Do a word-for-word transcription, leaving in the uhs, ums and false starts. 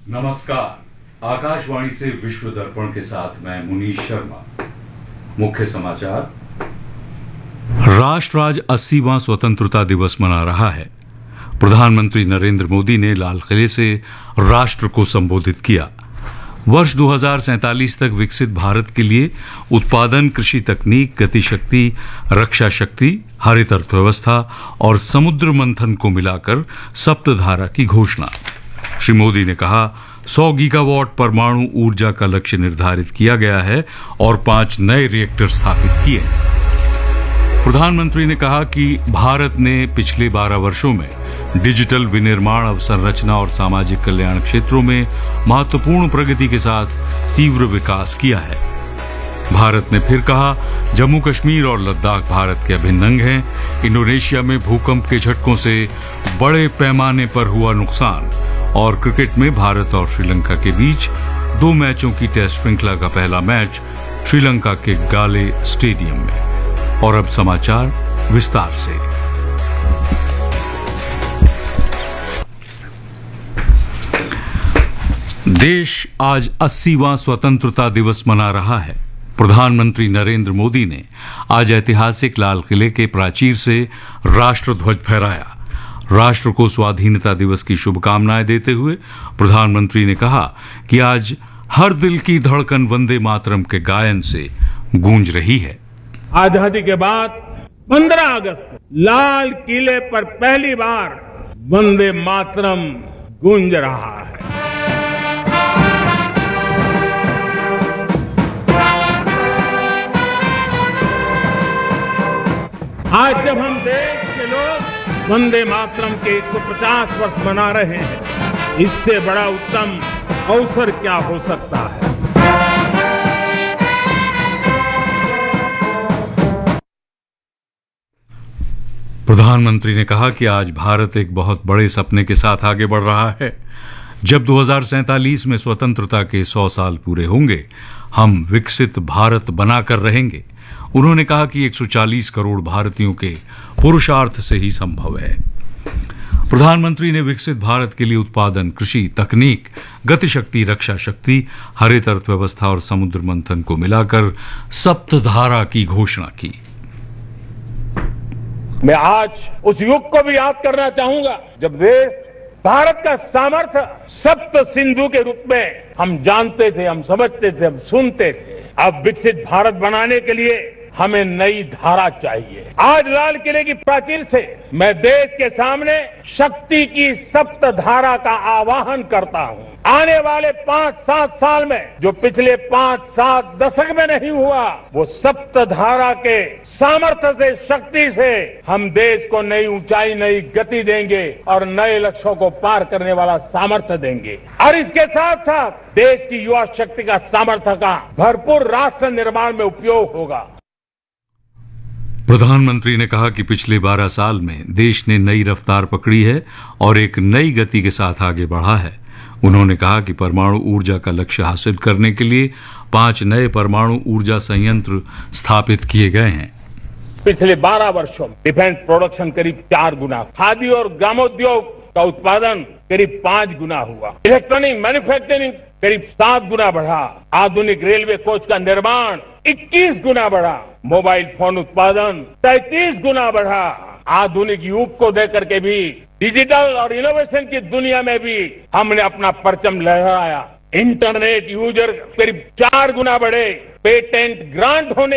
नमस्कार। आकाशवाणी से विश्व दर्पण के साथ मैं मुनीश शर्मा। मुख्य समाचार। राष्ट्र आज अस्सीवां स्वतंत्रता दिवस मना रहा है। प्रधानमंत्री नरेंद्र मोदी ने लाल किले से राष्ट्र को संबोधित किया। वर्ष दो हज़ार सैंतालीस तक विकसित भारत के लिए उत्पादन, कृषि तकनीक, गतिशक्ति, रक्षा शक्ति, हरित अर्थव्यवस्था और समुद्र मंथन को मिलाकर सप्तधारा की घोषणा। श्री मोदी ने कहा, सौ गीगावाट परमाणु ऊर्जा का लक्ष्य निर्धारित किया गया है और पांच नए रिएक्टर स्थापित किए हैं। प्रधानमंत्री ने कहा कि भारत ने पिछले बारह वर्षों में डिजिटल विनिर्माण, अवसंरचना और सामाजिक कल्याण क्षेत्रों में महत्वपूर्ण प्रगति के साथ तीव्र विकास किया है। भारत ने फिर कहा, जम्मू कश्मीर और लद्दाख भारत के अभिन्न अंग हैं। इंडोनेशिया में भूकंप के झटकों से बड़े पैमाने पर हुआ नुकसान और क्रिकेट में भारत और श्रीलंका के बीच दो मैचों की टेस्ट श्रृंखला का पहला मैच श्रीलंका के गाले स्टेडियम में। और अब समाचार विस्तार से। देश आज अस्सीवां स्वतंत्रता दिवस मना रहा है। प्रधानमंत्री नरेंद्र मोदी ने आज ऐतिहासिक लाल किले के प्राचीर से राष्ट्र ध्वज फहराया। राष्ट्र को स्वाधीनता दिवस की शुभकामनाएं देते हुए प्रधानमंत्री ने कहा कि आज हर दिल की धड़कन वंदे मातरम के गायन से गूंज रही है। आजादी के बाद पंद्रह अगस्त को लाल किले पर पहली बार वंदे मातरम गूंज रहा है। आज जब हम देश के लोग वंदे मातरम के एक सौ पचास वर्ष मना रहे हैं, इससे बड़ा उत्तम अवसर क्या हो सकता है। प्रधानमंत्री ने कहा कि आज भारत एक बहुत बड़े सपने के साथ आगे बढ़ रहा है। जब दो हज़ार सैंतालीस में स्वतंत्रता के सौ साल पूरे होंगे, हम विकसित भारत बनाकर रहेंगे। उन्होंने कहा कि एक सौ चालीस करोड़ भारतीयों के पुरुषार्थ से ही संभव है। प्रधानमंत्री ने विकसित भारत के लिए उत्पादन, कृषि, तकनीक, गतिशक्ति, रक्षा शक्ति, हरित अर्थव्यवस्था और समुद्र मंथन को मिलाकर सप्तधारा की घोषणा की। मैं आज उस युग को भी याद करना चाहूंगा जब देश भारत का सामर्थ्य सप्त सिंधु के रूप में हम जानते थे, हम समझते थे, हम सुनते थे। अब विकसित भारत बनाने के लिए हमें नई धारा चाहिए। आज लाल किले की प्राचीर से मैं देश के सामने शक्ति की सप्त धारा का आह्वान करता हूं। आने वाले पांच सात साल में जो पिछले पांच सात दशक में नहीं हुआ, वो सप्त धारा के सामर्थ्य से, शक्ति से हम देश को नई ऊंचाई, नई गति देंगे और नए लक्ष्यों को पार करने वाला सामर्थ्य देंगे। और इसके साथ साथ देश की युवा शक्ति का सामर्थ्य का भरपूर राष्ट्र निर्माण में उपयोग होगा। प्रधानमंत्री ने कहा कि पिछले बारह साल में देश ने नई रफ्तार पकड़ी है और एक नई गति के साथ आगे बढ़ा है। उन्होंने कहा कि परमाणु ऊर्जा का लक्ष्य हासिल करने के लिए पांच नए परमाणु ऊर्जा संयंत्र स्थापित किए गए हैं। पिछले बारह वर्षों में डिफेंस प्रोडक्शन करीब चार गुना, खादी और ग्रामोद्योग का उत्पादन करीब पांच गुना हुआ, इलेक्ट्रॉनिक मैन्युफैक्चरिंग करीब सात गुना बढ़ा, आधुनिक रेलवे कोच का निर्माण इक्कीस गुना बढ़ा, मोबाइल फोन उत्पादन तैंतीस गुना बढ़ा। आधुनिक युग को देकर के भी डिजिटल और इनोवेशन की दुनिया में भी हमने अपना परचम लहराया। इंटरनेट यूजर करीब चार गुना बढ़े, पेटेंट ग्रांट होने